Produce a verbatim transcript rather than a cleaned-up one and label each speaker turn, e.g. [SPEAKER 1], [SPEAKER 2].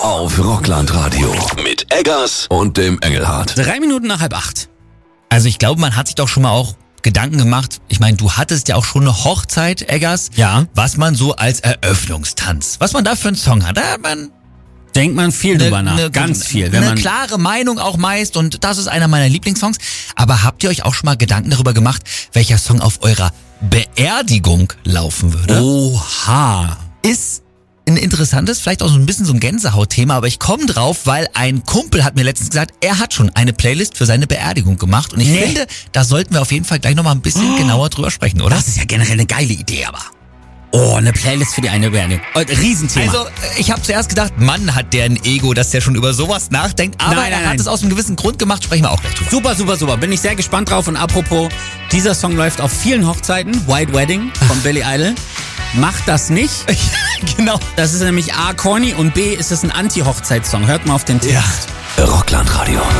[SPEAKER 1] auf Rockland-Radio mit Eggers und dem Engelhardt.
[SPEAKER 2] Drei Minuten nach halb acht.
[SPEAKER 3] Also ich glaube, man hat sich doch schon mal auch Gedanken gemacht. Ich meine, du hattest ja auch schon eine Hochzeit, Eggers.
[SPEAKER 2] Ja.
[SPEAKER 3] Was man so als Eröffnungstanz, was man da für einen Song hat. Da hat man
[SPEAKER 2] Denkt man viel
[SPEAKER 3] eine,
[SPEAKER 2] drüber nach,
[SPEAKER 3] eine,
[SPEAKER 2] ganz viel. Wenn
[SPEAKER 3] eine
[SPEAKER 2] man
[SPEAKER 3] klare Meinung auch meist und das ist einer meiner Lieblingssongs. Aber habt ihr euch auch schon mal Gedanken darüber gemacht, welcher Song auf eurer Beerdigung laufen würde?
[SPEAKER 2] Oha.
[SPEAKER 3] Ist ein interessantes, vielleicht auch so ein bisschen so ein Gänsehautthema, aber ich komme drauf, weil ein Kumpel hat mir letztens gesagt, er hat schon eine Playlist für seine Beerdigung gemacht und ich
[SPEAKER 2] Nee.
[SPEAKER 3] finde, da sollten wir auf jeden Fall gleich nochmal ein bisschen
[SPEAKER 2] Oh.
[SPEAKER 3] genauer drüber sprechen, oder?
[SPEAKER 2] Das ist ja generell eine geile Idee, aber. Oh, eine Playlist für die eine Beerdigung. Oh, Riesenthema.
[SPEAKER 3] Also, ich habe zuerst gedacht, Mann, hat der ein Ego, dass der schon über sowas nachdenkt, aber
[SPEAKER 2] Nein, nein,
[SPEAKER 3] er hat
[SPEAKER 2] nein.
[SPEAKER 3] es aus einem gewissen Grund gemacht, sprechen wir auch gleich drüber.
[SPEAKER 2] Super, super, super. Bin ich sehr gespannt drauf. Und apropos, dieser Song läuft auf vielen Hochzeiten. White Wedding von Billy Idol. Macht das nicht.
[SPEAKER 3] Genau.
[SPEAKER 2] Das ist nämlich A, corny und B, ist es ein Anti-Hochzeitssong. Hört mal auf den Text.
[SPEAKER 3] Ja.
[SPEAKER 1] Rockland-Radio.